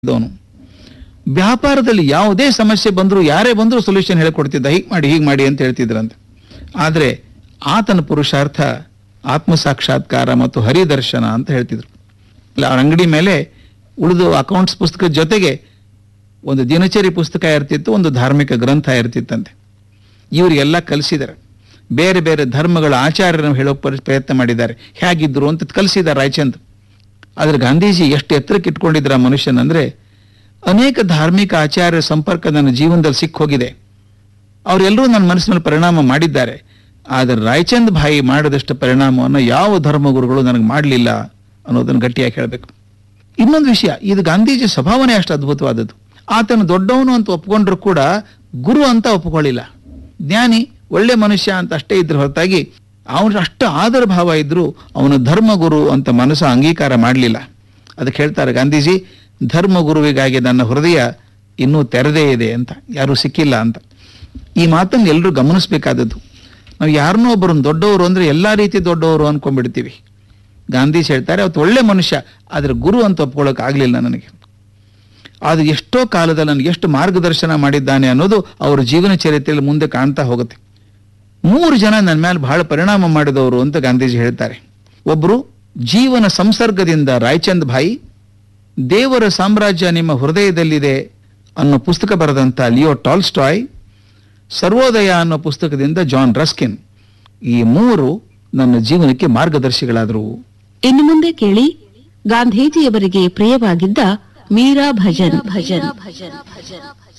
ಇದ್ದವನು. ವ್ಯಾಪಾರದಲ್ಲಿ ಯಾವುದೇ ಸಮಸ್ಯೆ ಬಂದರೂ ಯಾರೇ ಬಂದರೂ ಸೊಲ್ಯೂಷನ್ ಹೇಳಿಕೊಡ್ತಿದ್ದ, ಹೀಗೆ ಮಾಡಿ ಅಂತ ಹೇಳ್ತಿದ್ರಂತೆ. ಆದರೆ ಆತನ ಪುರುಷಾರ್ಥ ಆತ್ಮಸಾಕ್ಷಾತ್ಕಾರ ಮತ್ತು ಹರಿದರ್ಶನ ಅಂತ ಹೇಳ್ತಿದ್ರು. ಅವ್ರ ಅಂಗಡಿ ಮೇಲೆ ಉಳಿದು ಅಕೌಂಟ್ಸ್ ಪುಸ್ತಕದ ಜೊತೆಗೆ ಒಂದು ದಿನಚರಿ ಪುಸ್ತಕ ಇರ್ತಿತ್ತು, ಒಂದು ಧಾರ್ಮಿಕ ಗ್ರಂಥ ಇರ್ತಿತ್ತಂತೆ. ಇವರಿಗೆಲ್ಲ ಕಲಿಸಿದ್ದಾರೆ. ಬೇರೆ ಬೇರೆ ಧರ್ಮಗಳ ಆಚಾರ್ಯರನ್ನು ಹೇಳೋ ಪ್ರಯತ್ನ ಮಾಡಿದ್ದಾರೆ, ಹೇಗಿದ್ರು ಅಂತ ಕಲಿಸಿದ್ದಾರೆ ರಾಯಚಂದ್. ಆದರೆ ಗಾಂಧೀಜಿ ಎಷ್ಟು ಎತ್ತರಕ್ಕೆ ಇಟ್ಕೊಂಡಿದ್ರ ಮನುಷ್ಯನಂದ್ರೆ, ಅನೇಕ ಧಾರ್ಮಿಕ ಆಚಾರ್ಯರ ಸಂಪರ್ಕ ನನ್ನ ಜೀವನದಲ್ಲಿ ಸಿಕ್ಕೋಗಿದೆ. ಅವರೆಲ್ಲರೂ ನನ್ನ ಮನಸ್ಸಿನಲ್ಲಿ ಪರಿಣಾಮ ಮಾಡಿದ್ದಾರೆ. ಆದರೆ ರಾಯಚಂದ್ ಭಾಯಿ ಮಾಡಿದಷ್ಟು ಪರಿಣಾಮವನ್ನು ಯಾವ ಧರ್ಮಗುರುಗಳು ನನಗೆ ಮಾಡಲಿಲ್ಲ ಅನ್ನೋದನ್ನು ಗಟ್ಟಿಯಾಗಿ ಹೇಳಬೇಕು. ಇನ್ನೊಂದು ವಿಷಯ, ಇದು ಗಾಂಧೀಜಿ ಸ್ವಭಾವನೆ ಅಷ್ಟು ಅದ್ಭುತವಾದದ್ದು. ಆತನು ದೊಡ್ಡವನು ಅಂತ ಒಪ್ಕೊಂಡ್ರು ಕೂಡ ಗುರು ಅಂತ ಒಪ್ಕೊಳ್ಳಿಲ್ಲ. ಜ್ಞಾನಿ, ಒಳ್ಳೆ ಮನುಷ್ಯ ಅಂತ ಅಷ್ಟೇ ಇದ್ರ ಹೊರತಾಗಿ ಅವನು ಅಷ್ಟು ಆದರ ಭಾವ ಇದ್ರು ಅವನು ಧರ್ಮಗುರು ಅಂತ ಮನಸ್ಸು ಅಂಗೀಕಾರ ಮಾಡಲಿಲ್ಲ. ಅದಕ್ಕೆ ಹೇಳ್ತಾರೆ ಗಾಂಧೀಜಿ, ಧರ್ಮಗುರುವಿಗಾಗಿ ನನ್ನ ಹೃದಯ ಇನ್ನೂ ತೆರೆದೇ ಇದೆ ಅಂತ, ಯಾರೂ ಸಿಕ್ಕಿಲ್ಲ ಅಂತ. ಈ ಮಾತನ್ನು ಎಲ್ಲರೂ ಗಮನಿಸಬೇಕಾದದ್ದು. ನಾವು ಯಾರನ್ನೋ ಒಬ್ಬರನ್ನು ದೊಡ್ಡವರು ಅಂದರೆ ಎಲ್ಲ ರೀತಿ ದೊಡ್ಡವರು ಅನ್ಕೊಂಡ್ಬಿಡ್ತೀವಿ. ಗಾಂಧೀಜಿ ಹೇಳ್ತಾರೆ, ಅವತ್ತು ಒಳ್ಳೆ ಮನುಷ್ಯ, ಆದರೆ ಗುರು ಅಂತ ಒಪ್ಕೊಳ್ಳೋಕೆ ಆಗಲಿಲ್ಲ ನನಗೆ. ಅದು ಎಷ್ಟೋ ಕಾಲದಲ್ಲಿ ನನಗೆ ಎಷ್ಟು ಮಾರ್ಗದರ್ಶನ ಮಾಡಿದ್ದಾನೆ ಅನ್ನೋದು ಅವರ ಜೀವನ ಚರಿತ್ರೆಯಲ್ಲಿ ಮುಂದೆ ಕಾಣ್ತಾ ಹೋಗುತ್ತೆ. 3 ಜನ ನನ್ನ ಮೇಲೆ ಬಹಳ ಪರಿಣಾಮ ಮಾಡಿದವರು ಅಂತ ಗಾಂಧೀಜಿ ಹೇಳ್ತಾರೆ. ಒಬ್ಬರು ಜೀವನ ಸಂಸರ್ಗದಿಂದ ರಾಯಚಂದ್ ಭಾಯಿ, ದೇವರ ಸಾಮ್ರಾಜ್ಯ ನಿಮ್ಮ ಹೃದಯದಲ್ಲಿದೆ ಅನ್ನೋ ಪುಸ್ತಕ ಬರೆದಂಥ ಲಿಯೋ ಟಾಲ್ಸ್ಟಾಯ್, ಸರ್ವೋದಯ ಅನ್ನೋ ಪುಸ್ತಕದಿಂದ ಜಾನ್ ರಸ್ಕಿನ್. ಈ 3 ನನ್ನ ಜೀವನಕ್ಕೆ ಮಾರ್ಗದರ್ಶಿಗಳಾದರು. ಇನ್ನು ಮುಂದೆ ಕೇಳಿ ಗಾಂಧೀಜಿಯವರಿಗೆ ಪ್ರಿಯವಾಗಿದ್ದ ಮೀರಾ ಭಜನ್.